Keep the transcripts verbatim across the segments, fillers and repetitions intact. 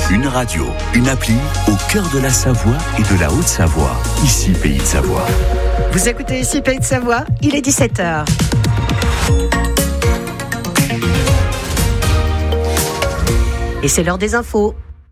Une radio, une appli au cœur de la Savoie et de la Haute-Savoie. Ici Pays de Savoie. Vous écoutez ici Pays de Savoie, il est dix-sept heures. Et c'est l'heure des infos.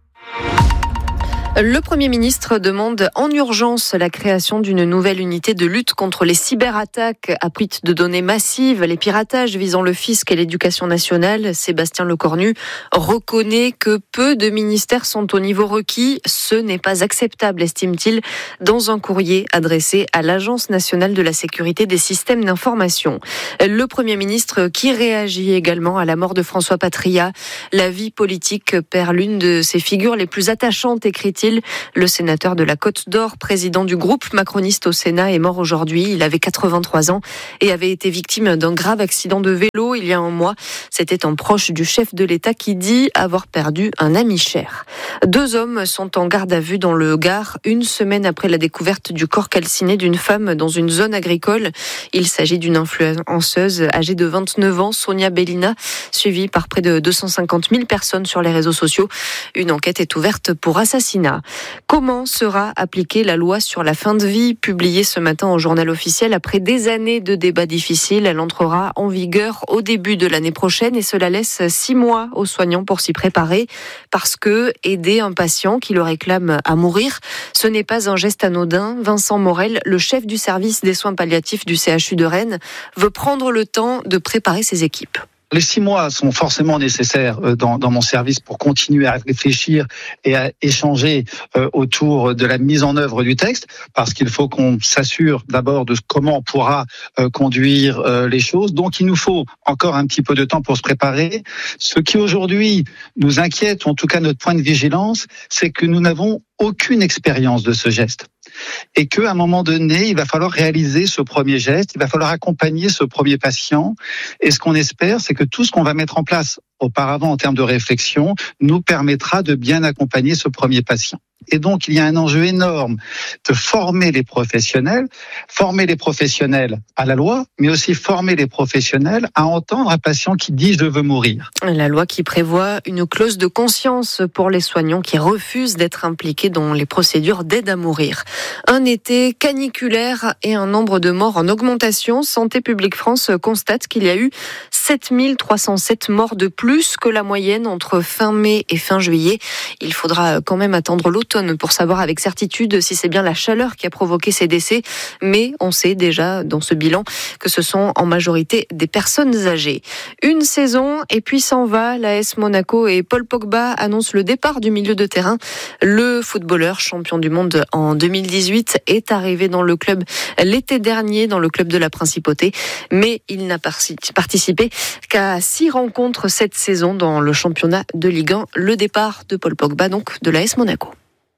Le Premier ministre demande en urgence la création d'une nouvelle unité de lutte contre les cyberattaques à fuite de données massives, les piratages visant le fisc et l'éducation nationale. Sébastien Lecornu reconnaît que peu de ministères sont au niveau requis. Ce n'est pas acceptable, estime-t-il, dans un courrier adressé à l'Agence nationale de la sécurité des systèmes d'information. Le Premier ministre qui réagit également à la mort de François Patria. La vie politique perd l'une de ses figures les plus attachantes, écrit-il. Le sénateur de la Côte d'Or, président du groupe macroniste au Sénat, est mort aujourd'hui. Il avait quatre-vingt-trois ans et avait été victime d'un grave accident de vélo il y a un mois. C'était un proche du chef de l'État qui dit avoir perdu un ami cher. Deux hommes sont en garde à vue dans le Gard, une semaine après la découverte du corps calciné d'une femme dans une zone agricole. Il s'agit d'une influenceuse âgée de vingt-neuf ans, Sonia Bellina, suivie par près de deux cent cinquante mille personnes sur les réseaux sociaux. Une enquête est ouverte pour assassinat. Comment sera appliquée la loi sur la fin de vie, publiée ce matin au journal officiel après des années de débats difficiles? Elle entrera en vigueur au début de l'année prochaine et cela laisse six mois aux soignants pour s'y préparer parce que aider un patient qui le réclame à mourir, ce n'est pas un geste anodin. Vincent Morel, le chef du service des soins palliatifs du C H U de Rennes, veut prendre le temps de préparer ses équipes. Les six mois sont forcément nécessaires dans, dans mon service pour continuer à réfléchir et à échanger euh, autour de la mise en œuvre du texte, parce qu'il faut qu'on s'assure d'abord de comment on pourra euh, conduire euh, les choses. Donc il nous faut encore un petit peu de temps pour se préparer. Ce qui aujourd'hui nous inquiète, ou en tout cas notre point de vigilance, c'est que nous n'avons aucune expérience de ce geste. Et qu'à un moment donné, il va falloir réaliser ce premier geste, il va falloir accompagner ce premier patient. Et ce qu'on espère, c'est que tout ce qu'on va mettre en place auparavant en termes de réflexion nous permettra de bien accompagner ce premier patient. Et donc, il y a un enjeu énorme de former les professionnels, former les professionnels à la loi, mais aussi former les professionnels à entendre un patient qui dit « je veux mourir ». La loi qui prévoit une clause de conscience pour les soignants qui refusent d'être impliqués dans les procédures d'aide à mourir. Un été caniculaire et un nombre de morts en augmentation. Santé publique France constate qu'il y a eu sept mille trois cent sept morts de plus que la moyenne entre fin mai et fin juillet. Il faudra quand même attendre l'automne pour savoir avec certitude si c'est bien la chaleur qui a provoqué ces décès. Mais on sait déjà dans ce bilan que ce sont en majorité des personnes âgées. Une saison et puis s'en va. L'A S Monaco et Paul Pogba annoncent le départ du milieu de terrain. Le footballeur champion du monde en deux mille dix-huit est arrivé dans le club l'été dernier, dans le club de la Principauté. Mais il n'a participé qu'à six rencontres cette saison dans le championnat de Ligue un. Le départ de Paul Pogba, donc de l'A S Monaco.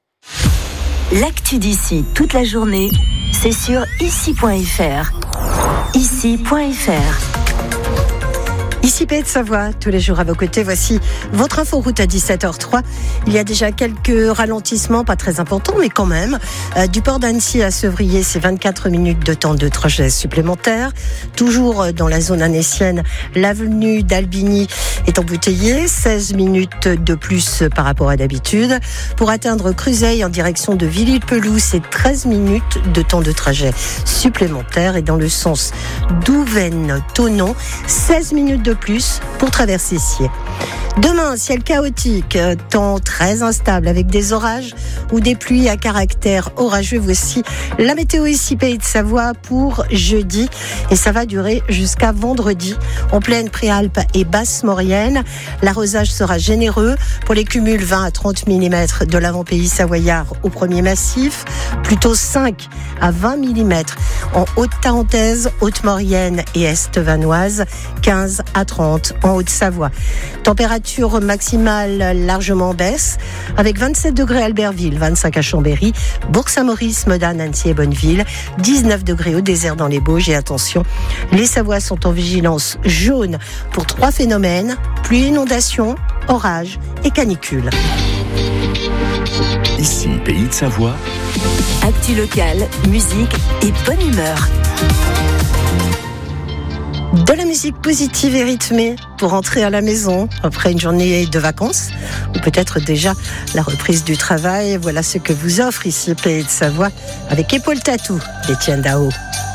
L'actu d'ici toute la journée, c'est sur ici point f r. ici point f r. Ici Pays de Savoie, tous les jours à vos côtés, voici votre inforoute à dix-sept heures trois. Il y a déjà quelques ralentissements, pas très importants, mais quand même. Euh, du port d'Annecy à Sevrier, c'est vingt-quatre minutes de temps de trajet supplémentaire. Toujours dans la zone annécienne, l'avenue d'Albigny est embouteillée, seize minutes de plus par rapport à d'habitude. Pour atteindre Cruzeil en direction de Villiers-le-Peloux, c'est treize minutes de temps de trajet supplémentaire. Et dans le sens d'Ouvennes-Thonon, seize minutes de plus pour traverser Sciez. Demain, ciel chaotique, temps très instable avec des orages ou des pluies à caractère orageux. Voici la météo ici Pays de Savoie pour jeudi et ça va durer jusqu'à vendredi. En pleine Préalpes et Basse-Maurienne, l'arrosage sera généreux pour les cumuls vingt à trente millimètres de l'avant-pays savoyard au premier massif, plutôt cinq à vingt millimètres en Haute-Tarentaise, Haute-Maurienne et Est-Vanoise, quinze à trente en Haute-Savoie. Température maximale largement en baisse, avec vingt-sept degrés à Albertville, vingt-cinq à Chambéry, Bourg-Saint-Maurice, Modane, Annecy et Bonneville, dix-neuf degrés au désert dans les Bauges. Et attention, les Savoies sont en vigilance jaune pour trois phénomènes, pluie, inondation, orage et canicule. Ici, Pays de Savoie. Actu locale, musique et bonne humeur. De la musique positive et rythmée pour rentrer à la maison après une journée de vacances ou peut-être déjà la reprise du travail. Voilà ce que vous offre ici Pays de Savoie avec Épaule Tatou d'Étienne Dao.